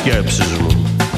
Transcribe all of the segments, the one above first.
σκέψεις μου.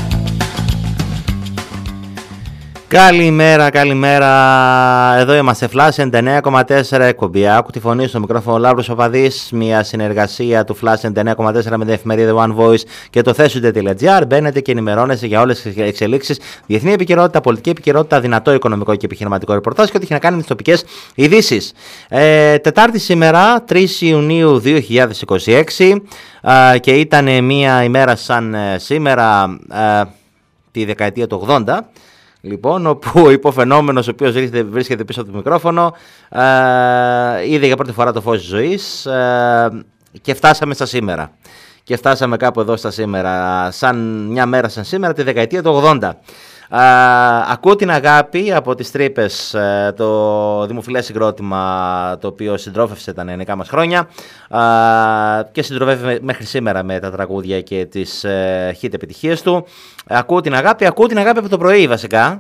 Καλημέρα, καλημέρα. Εδώ είμαστε. Flash 99,4 εκπομπή. Άκου τη φωνή στο μικρόφωνο Λάμπρος Παπαδής. Μια συνεργασία του Flash 99,4 με την εφημερίδα One Voice και το θέσου.gr. Μπαίνετε και ενημερώνεστε για όλες τις εξελίξεις. Διεθνή επικαιρότητα, πολιτική επικαιρότητα, δυνατό οικονομικό και επιχειρηματικό ρεπορτάζ και ό,τι έχει να κάνει με τις τοπικές ειδήσεις. Τετάρτη σήμερα, 3 Ιουνίου 2026. Και ήταν μια ημέρα σαν σήμερα τη δεκαετία του 80. Λοιπόν, όπου ο υποφαινόμενος ο οποίος βρίσκεται πίσω από το μικρόφωνο είδε για πρώτη φορά το φως της ζωής και φτάσαμε στα σήμερα. Και φτάσαμε κάπου εδώ στα σήμερα, σαν μια μέρα σαν σήμερα, τη δεκαετία του 80. Ακούω την αγάπη από τις τρύπες, το δημοφιλές συγκρότημα το οποίο συντρόφευσε τα νεανικά μας χρόνια και συντροφεύει μέχρι σήμερα με τα τραγούδια και τις hit επιτυχίες του. Ακούω την αγάπη από το πρωί βασικά.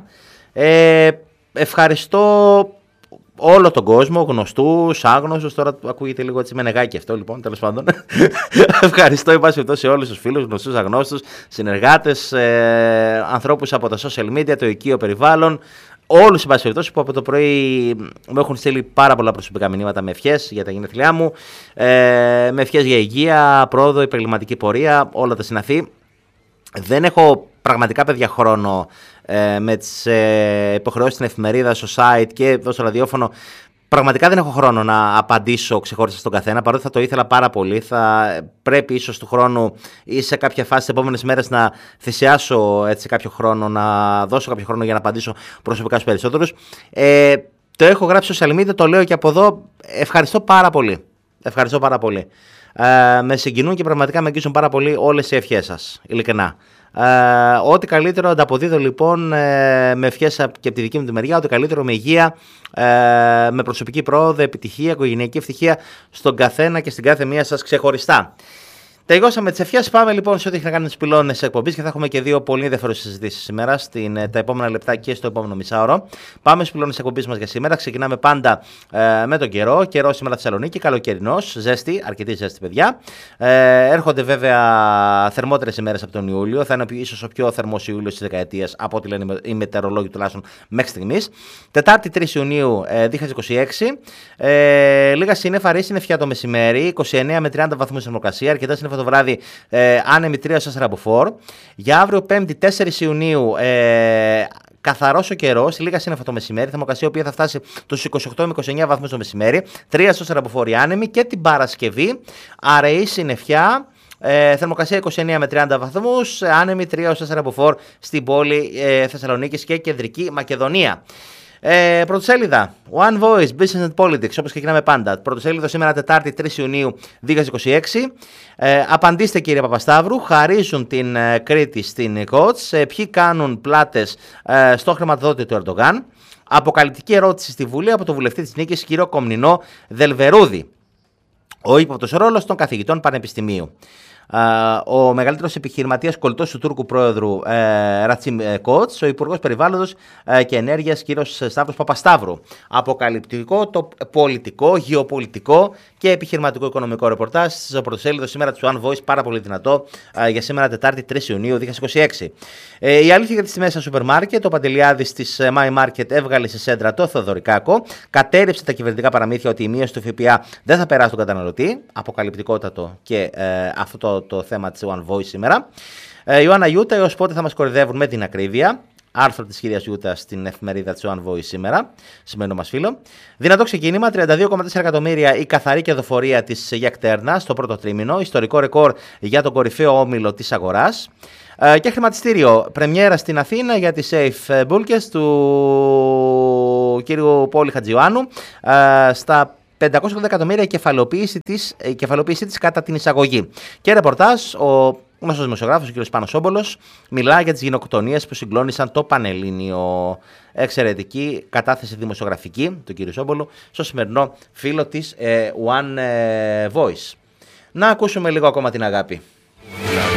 Ευχαριστώ όλο τον κόσμο, γνωστούς, άγνωστους. Τώρα ακούγεται λίγο έτσι με νεγάκι αυτό, λοιπόν, τέλος πάντων. Ευχαριστώ, εν πάση περιπτώσει, όλους τους φίλους, γνωστούς, αγνώστους, συνεργάτες, ανθρώπους από τα social media, το οικείο περιβάλλον. Όλους, εν πάση περιπτώσει, που από το πρωί μου έχουν στείλει πάρα πολλά προσωπικά μηνύματα με ευχές για τα γενέθλιά μου, με ευχές για υγεία, πρόοδο, επαγγελματική πορεία, όλα τα συναφή. Δεν έχω πραγματικά, παιδιά, χρόνο με τις υποχρεώσεις στην εφημερίδα, στο site και εδώ στο ραδιόφωνο. Πραγματικά δεν έχω χρόνο να απαντήσω ξεχωριστά στον καθένα, παρότι θα το ήθελα πάρα πολύ. Θα πρέπει ίσως του χρόνου ή σε κάποια φάση τις επόμενες μέρες να θυσιάσω έτσι κάποιο χρόνο, να δώσω κάποιο χρόνο για να απαντήσω προσωπικά στους περισσότερους. Το έχω γράψει στο social media, το λέω και από εδώ. Ευχαριστώ πάρα πολύ. Ευχαριστώ πάρα πολύ. Με συγκινούν και πραγματικά με αγγίζουν πάρα πολύ όλες οι ευχές σας, ειλικρινά. Ό,τι καλύτερο ανταποδίδω λοιπόν με ευχές και από τη δική μου τη μεριά, ό,τι καλύτερο με υγεία, με προσωπική πρόοδο, επιτυχία, οικογενειακή ευτυχία στον καθένα και στην κάθε μία σας ξεχωριστά. Τελειώσαμε τις ευχές. Πάμε λοιπόν σε ό,τι έχει να κάνει με τις πυλώνες της εκπομπής και θα έχουμε και δύο πολύ ενδιαφέρουσες συζητήσεις σήμερα, τα επόμενα λεπτά και στο επόμενο μισάωρο. Πάμε στις πυλώνες της εκπομπής μας για σήμερα. Ξεκινάμε πάντα με τον καιρό. Καιρό σήμερα Θεσσαλονίκη, καλοκαιρινός, ζέστη, αρκετή ζέστη, παιδιά. Έρχονται βέβαια θερμότερες ημέρες από τον Ιούλιο. Θα είναι ίσως ο πιο θερμός Ιούλιος της δεκαετίας από ό,τι λένε οι μετεωρολόγοι τουλάχιστον μέχρι στιγμής. Τετάρτη 3 Ιουνίου 2026. Λίγα σύννεφα, ρήσινεφιά το μεσημέρι, 29 με 30 βαθμούς θερμοκρασία, αρκετά σύννεφα το βράδυ, άνεμη 3-4 από 4. Για αύριο 5η 4 Ιουνίου, καθαρός ο καιρός, λίγα σύννεφα το μεσημέρι, θερμοκρασία η οποία θα φτάσει τους 28 με 29 βαθμούς το μεσημέρι, 3-4 από 4 άνεμη. Και την Παρασκευή, αραιή συννεφιά. Θερμοκρασία 29 με 30 βαθμούς, άνεμη 3-4 από 4 στην πόλη Θεσσαλονίκης και Κεντρική Μακεδονία. Πρωτοσέλιδα One Voice, Business and Politics, όπως ξεκινάμε πάντα. Πρωτοσέλιδο σήμερα Τετάρτη 3 Ιουνίου 2026. Απαντήστε, κύριε Παπασταύρου, χαρίζουν την Κρήτη στην Κότς. Ποιοι κάνουν πλάτες στο χρηματοδότη του Ερντογάν. Αποκαλυπτική ερώτηση στη Βουλή από τον βουλευτή της Νίκης, κύριο Κομνηνό Δελβερούδη. Ο ύποπτος ρόλος των καθηγητών πανεπιστημίου. Ο μεγαλύτερος επιχειρηματίας κολλητός του Τούρκου πρόεδρου Ρατσίμ Κότς, ο Υπουργός Περιβάλλοντος και Ενέργειας κύριος Σταύρος Παπασταύρου. Αποκαλυπτικό το πολιτικό, γεωπολιτικό και επιχειρηματικό οικονομικό ρεπορτάζ στο πρωτοσέλιδο σήμερα του One Voice, πάρα πολύ δυνατό για σήμερα Τετάρτη 3 Ιουνίου 2026. Η αλήθεια για τις τιμές στα σούπερ μάρκετ. Ο Παντελιάδης της My Market έβγαλε σε σέντρα το Θοδωρικάκο. Κατέρριψε τα κυβερνητικά παραμύθια ότι η μείωση του ΦΠΑ δεν θα περάσει στον καταναλωτή. Αποκαλυπτικότατο και αυτό το θέμα της One Voice σήμερα. Ιωάννα Ιούτα, έως πότε θα μας κορυδεύουν με την ακρίβεια. Άρθρο της κυρίας Ιούτα στην εφημερίδα της One Voice σήμερα. Σημαίνω μας φίλο. Δυνατό ξεκίνημα, 32,4 εκατομμύρια η καθαρή κερδοφορία της Γεκτέρνα στο πρώτο τρίμηνο. Ιστορικό ρεκόρ για τον κορυφαίο όμιλο της αγοράς. Και χρηματιστήριο, πρεμιέρα στην Αθήνα για τις Safe Bulkers του κύριου Πόλη Χατζιωάννου στα 580 εκατομμύρια κεφαλοποίησή της κατά την εισαγωγή. Και ρεπορτάζ, ο γνωστός δημοσιογράφος, ο κ. Πάνος Όμπολος, μιλά για τις γυναικοκτονίες που συγκλώνησαν το Πανελλήνιο. Εξαιρετική κατάθεση δημοσιογραφική του κ. Όμπολου στο σημερινό φύλλο της One Voice. Να ακούσουμε λίγο ακόμα την αγάπη.